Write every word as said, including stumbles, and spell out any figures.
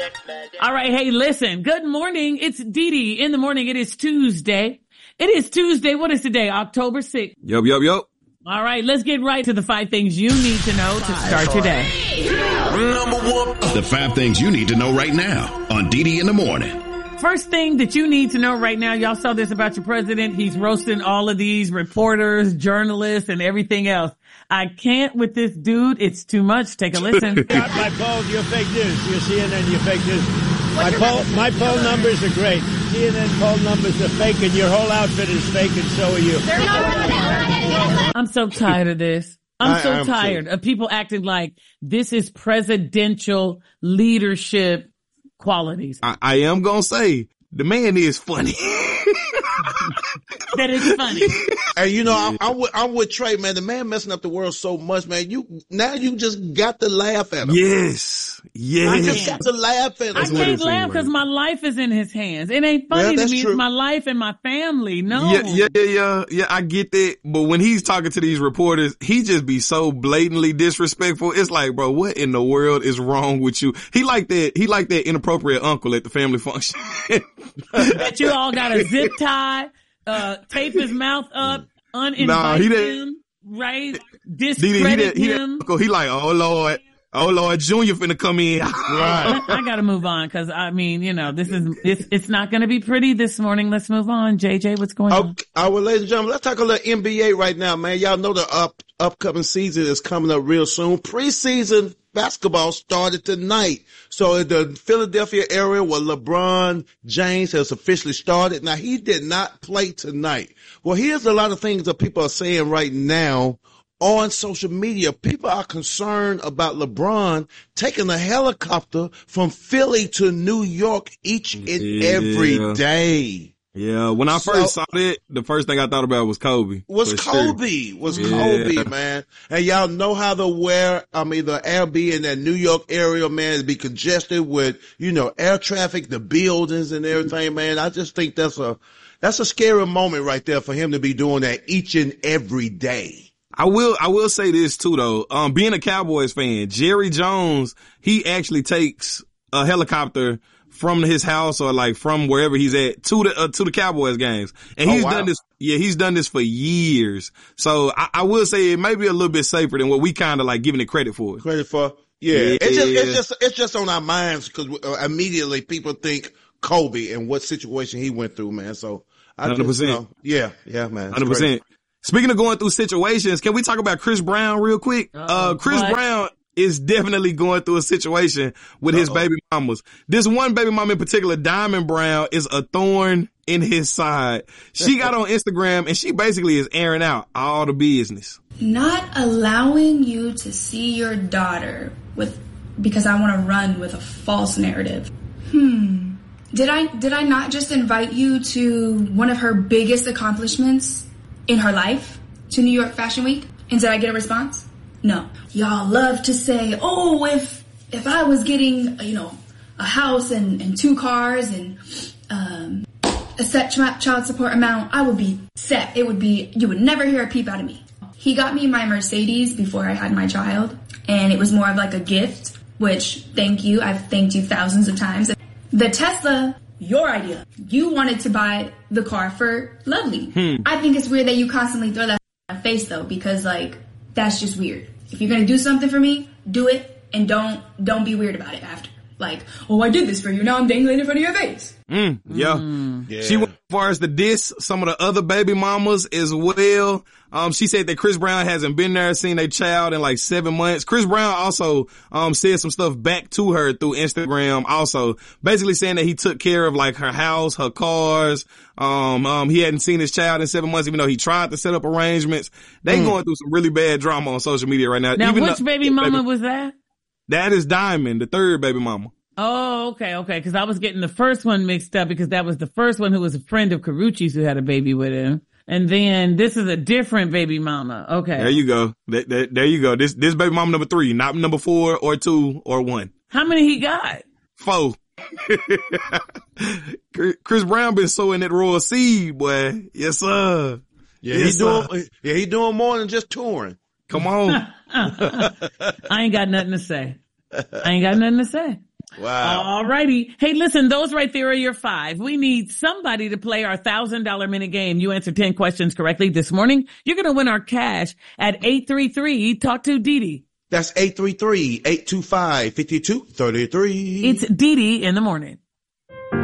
All right. Hey, listen. Good morning. It's Dee Dee in the morning. It is Tuesday. It is Tuesday. What is today? October sixth. Yup, yup, yup. All right. Let's get right to the five things you need to know to start your day. The five things you need to know right now on Dee Dee in the morning. First thing that you need to know right now, y'all saw this about your president. He's roasting all of these reporters, journalists, and everything else. I can't with this dude. It's too much. Take a listen. Got my polls, you're fake news. You're C N N, you're fake news. My poll, my poll numbers are great. C N N poll numbers are fake, and your whole outfit is fake, and so are you. I'm so tired of this. I'm I, so I'm tired too. of people acting like this is presidential leadership qualities. I, I am gonna say the man is funny. That is funny. And you know, I'm, I'm with, I'm with Trey, man. The man messing up the world so much, man. You, now you just got to laugh at him. Yes. Yes. I just got to laugh at him. I what can't it laugh seems because like. my life is in his hands. It ain't funny Yeah, to that's me. true. It's my life and my family. No. Yeah, yeah, yeah, yeah, yeah, I get that. But when he's talking to these reporters, he just be so blatantly disrespectful. It's like, bro, what in the world is wrong with you? He like that, he like that inappropriate uncle at the family function. That you all got a zip tie, uh, tape his mouth up, uninvite Nah, he didn't- him, right? He, he, Discredit he, he, him. he like, oh Lord, oh Lord, Junior finna come in. Right. I gotta move on because I mean, you know, this is, it's, it's not gonna be pretty this morning. Let's move on. J J, what's going on? Okay, all right, ladies and gentlemen, let's talk a little N B A right now, man. Y'all know the up, upcoming season is coming up real soon. Preseason basketball started tonight. So in the Philadelphia area where LeBron James has officially started. Now, he did not play tonight. Well, here's a lot of things that people are saying right now on social media. People are concerned about LeBron taking a helicopter from Philly to New York each and Yeah. every day. Yeah, when I So- first saw it, the first thing I thought about was Kobe. Was for sure. Kobe, was Yeah. Kobe, man. And y'all know how the wear, I mean, the air be in that New York area, man, is be congested with, you know, air traffic, the buildings and everything, man. I just think that's a, that's a scary moment right there for him to be doing that each and every day. I will, I will say this too though. Um, being a Cowboys fan, Jerry Jones, he actually takes a helicopter from his house or like from wherever he's at to the, uh, to the Cowboys games. And Oh, he's wow. done this, yeah, he's done this for years. So I, I will say it may be a little bit safer than what we kind of like giving it credit for. Credit for, yeah. Yeah. It's just, it's just, it's just on our minds because uh, immediately people think Kobe and what situation he went through, man. So I one hundred just, you percent. know, yeah, yeah, man. It's one hundred crazy. percent. Speaking of going through situations, can we talk about Chris Brown real quick? Uh-oh. Uh, Chris What? Brown is definitely going through a situation with his Uh-oh. baby mamas. This one baby mama in particular, Diamond Brown, is a thorn in his side. She got on Instagram and she basically is airing out all the business. Not allowing you to see your daughter with because I want to run with a false narrative. Hmm. Did I did I not just invite you to one of her biggest accomplishments in her life, to New York Fashion Week? And did I get a response? No. Y'all love to say, "Oh, if if I was getting, you know, a house and, and two cars and um a set ch- child support amount, I would be set. It would be, you would never hear a peep out of me." He got me my Mercedes before I had my child, and it was more of like a gift, which, thank you, I've thanked you thousands of times. The Tesla, your idea. You wanted to buy the car for Lovely. Hmm. I think it's weird that you constantly throw that in my face, though, because, like, that's just weird. If you're gonna do something for me, do it, and don't don't be weird about it after. Like, oh, I did this for you, now I'm dangling in front of your face. Mm, yeah. Yeah. She went as far as to diss some of the other baby mamas as well. Um, she said that Chris Brown hasn't been there, seen a child in like seven months. Chris Brown also, um, said some stuff back to her through Instagram also, basically saying that he took care of like her house, her cars. Um, um, he hadn't seen his child in seven months, even though he tried to set up arrangements. They Mm. going through some really bad drama on social media right now. Now, Even which though- baby mama was that? That is Diamond, the third baby mama. Oh, okay, okay. Because I was getting the first one mixed up because that was the first one who was a friend of Carucci's who had a baby with him. And then this is a different baby mama. Okay. There you go. There, there, there you go. This, this baby mama number three, not number four or two or one. How many he got? Four. Chris Brown been sowing that royal seed, boy. Yes, sir. Yeah, Yes, he sir. doing, yeah, he doing more than just touring. Come on. I ain't got nothing to say. I ain't got nothing to say. Wow. All righty. Hey, listen, those right there are your five. We need somebody to play our one thousand dollars minute game. You answer ten questions correctly this morning, you're going to win our cash at eight three three, talk to Dee Dee. That's eight three three, eight two five, five two three three. It's Dee Dee in the morning.